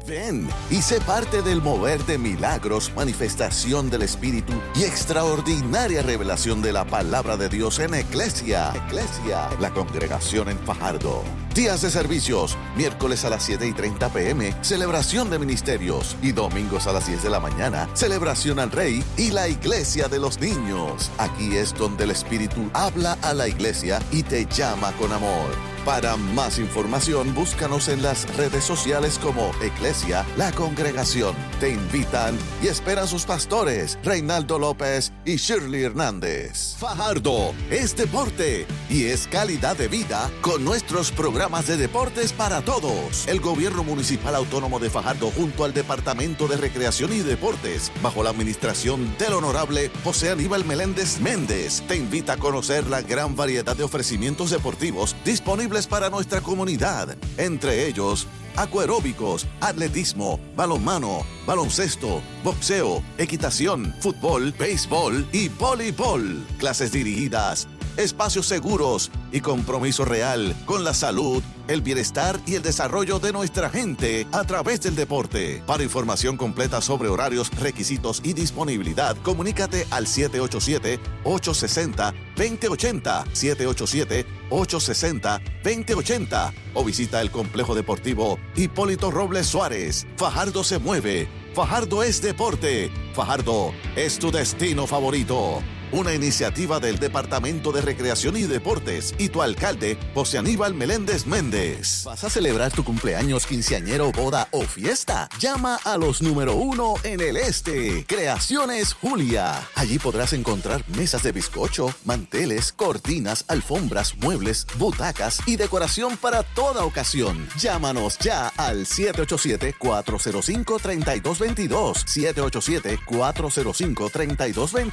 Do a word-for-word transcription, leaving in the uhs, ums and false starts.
Ven y sé parte del mover de milagros, manifestación del Espíritu y extraordinaria revelación de la palabra de Dios en Eclesia. Eclesia, la congregación en Fajardo. Días de servicios, miércoles a las siete y treinta p m, celebración de ministerios, y domingos a las diez de la mañana, celebración al Rey y la Iglesia de los Niños. Aquí es donde el Espíritu habla a la iglesia y te llama con amor. Para más información, búscanos en las redes sociales como Eclesia, la congregación. Te invitan y esperan sus pastores, Reinaldo López y Shirley Hernández. Fajardo es deporte y es calidad de vida con nuestros programas de deportes para todos. El Gobierno Municipal Autónomo de Fajardo junto al Departamento de Recreación y Deportes, bajo la administración del Honorable José Aníbal Meléndez Méndez, te invita a conocer la gran variedad de ofrecimientos deportivos disponibles para nuestra comunidad, entre ellos acuaróbicos, atletismo, balonmano, baloncesto, boxeo, equitación, fútbol, béisbol y voleibol, clases dirigidas, espacios seguros y compromiso real con la salud, el bienestar y el desarrollo de nuestra gente a través del deporte. Para información completa sobre horarios, requisitos y disponibilidad, comunícate al siete ocho siete, ocho seis cero, dos cero ocho cero, siete ocho siete, ocho seis cero, dos cero ocho cero o visita el Complejo Deportivo Hipólito Robles Suárez. Fajardo se mueve, Fajardo es deporte, Fajardo es tu destino favorito. Una iniciativa del Departamento de Recreación y Deportes y tu alcalde, José Aníbal Meléndez Méndez. ¿Vas a celebrar tu cumpleaños, quinceañero, boda o fiesta? Llama a los número uno en el este, Creaciones Julia. Allí podrás encontrar mesas de bizcocho, manteles, cortinas, alfombras, muebles, butacas y decoración para toda ocasión. Llámanos ya al siete ocho siete, cuatro cero cinco, tres dos dos dos, siete ocho siete, cuatro cero cinco, tres dos dos dos.